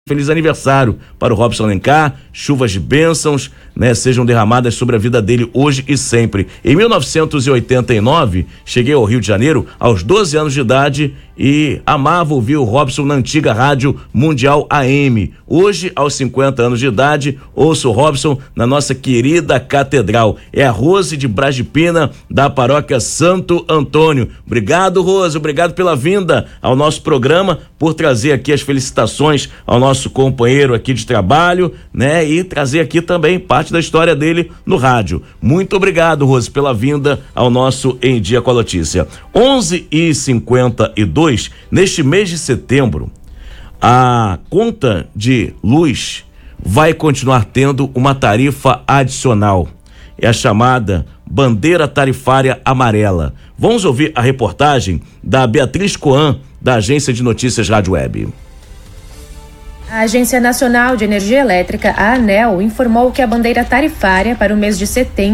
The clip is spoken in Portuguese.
Feliz aniversário para o Robson Alencar, chuvas de bênçãos, né, sejam derramadas sobre a vida dele hoje e sempre. Em 1989, cheguei ao Rio de Janeiro aos 12 anos de idade e amava ouvir o Robson na antiga Rádio Mundial AM. Hoje, aos 50 anos de idade, ouço o Robson na nossa querida Catedral. É a Rose de Brasipina, da paróquia Santo Antônio. Obrigado, Rose, obrigado pela vinda ao nosso programa, por trazer aqui as felicitações ao nosso companheiro aqui de trabalho, né? E trazer aqui também parte da história dele no rádio. Muito obrigado, Rose, pela vinda ao nosso Em Dia com a Notícia. 11h52, neste mês de setembro, a conta de luz vai continuar tendo uma tarifa adicional. É a chamada bandeira tarifária amarela. Vamos ouvir a reportagem da Beatriz Coan, da Agência de Notícias Rádio Web. A Agência Nacional de Energia Elétrica, a ANEEL, informou que a bandeira tarifária para o mês de setembro